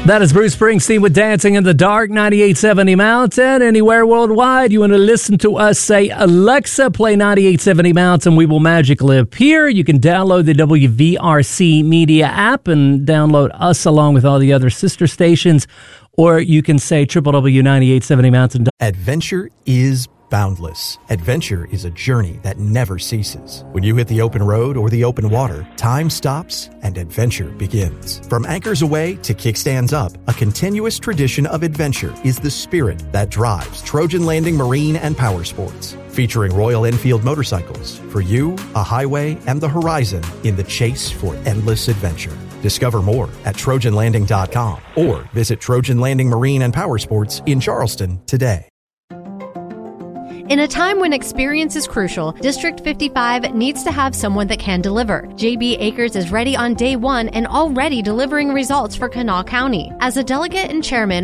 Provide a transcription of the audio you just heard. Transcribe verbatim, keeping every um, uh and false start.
That is Bruce Springsteen with Dancing in the Dark, ninety-eight seventy Mountain. Anywhere worldwide, you want to listen to us, say, Alexa, play ninety-eight seventy Mountain. We will magically appear. You can download the W V R C Media app and download us along with all the other sister stations. Or you can say w w w dot ninety-eight seventy mountain. Adventure is boundless. Adventure is a journey that never ceases. When you hit the open road or the open water, time stops and adventure begins. From anchors away to kickstands up, a continuous tradition of adventure is the spirit that drives Trojan Landing Marine and Power Sports. Featuring Royal Enfield motorcycles, for you, a highway, and the horizon in the chase for endless adventure. Discover more at trojan landing dot com or visit Trojan Landing Marine and Power Sports in Charleston today. In a time when experience is crucial, District fifty-five needs to have someone that can deliver. J B Akers is ready on day one and already delivering results for Kanawha County. As a delegate and chairman